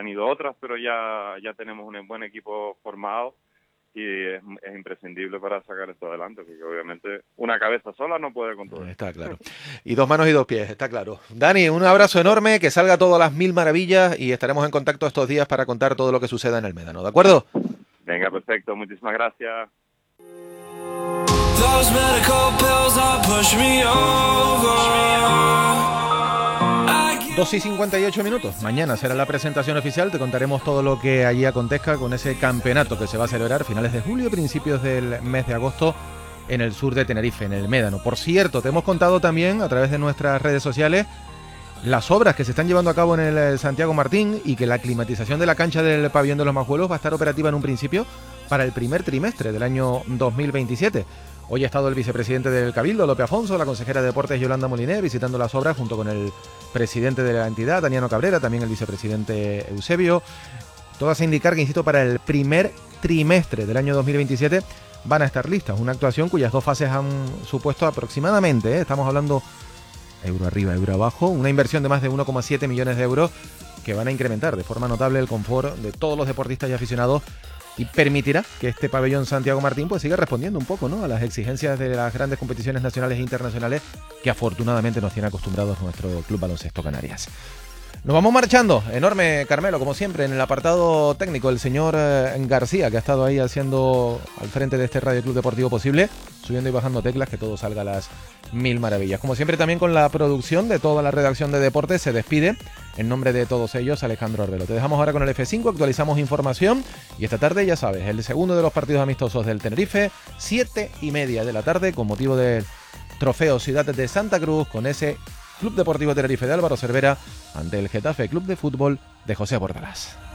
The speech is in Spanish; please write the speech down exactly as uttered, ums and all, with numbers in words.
tenido otras, pero ya, ya tenemos un buen equipo formado y es, es imprescindible para sacar esto adelante, porque obviamente una cabeza sola no puede con todo esto. Está claro. Y dos manos y dos pies, está claro. Dani, un abrazo enorme, que salga todo a las mil maravillas y estaremos en contacto estos días para contar todo lo que suceda en el Médano, ¿de acuerdo? Venga, perfecto, muchísimas gracias. Those medical pills are push me over. dos y cincuenta y ocho minutos. Mañana será la presentación oficial. Te contaremos todo lo que allí acontezca con ese campeonato que se va a celebrar finales de julio, principios del mes de agosto en el sur de Tenerife, en el Médano. Por cierto, te hemos contado también a través de nuestras redes sociales las obras que se están llevando a cabo en el Santiago Martín y que la climatización de la cancha del Pabellón de los Majuelos va a estar operativa en un principio para el primer trimestre del año dos mil veintisiete. Hoy ha estado el vicepresidente del Cabildo, Lope Afonso, la consejera de Deportes, Yolanda Moliner, visitando las obras junto con el presidente de la entidad, Daniano Cabrera, también el vicepresidente Eusebio. Todas a indicar que, insisto, para el primer trimestre del año dos mil veintisiete van a estar listas. Una actuación cuyas dos fases han supuesto aproximadamente, ¿eh? estamos hablando euro arriba, euro abajo, una inversión de más de uno coma siete millones de euros que van a incrementar de forma notable el confort de todos los deportistas y aficionados y permitirá que este pabellón Santiago Martín pues siga respondiendo un poco, ¿no?, a las exigencias de las grandes competiciones nacionales e internacionales que afortunadamente nos tiene acostumbrados nuestro Club Baloncesto Canarias. Nos vamos marchando. Enorme, Carmelo, como siempre, en el apartado técnico, el señor eh, García, que ha estado ahí haciendo al frente de este Radio Club Deportivo posible, subiendo y bajando teclas, que todo salga a las mil maravillas. Como siempre, también con la producción de toda la redacción de Deportes, se despide, en nombre de todos ellos, Alejandro Arbelo. Te dejamos ahora con el F cinco, actualizamos información, y esta tarde, ya sabes, el segundo de los partidos amistosos del Tenerife, siete y media de la tarde, con motivo del Trofeo Ciudad de Santa Cruz, con ese Club Deportivo Tenerife de Álvaro Cervera ante el Getafe Club de Fútbol de José Bordalás.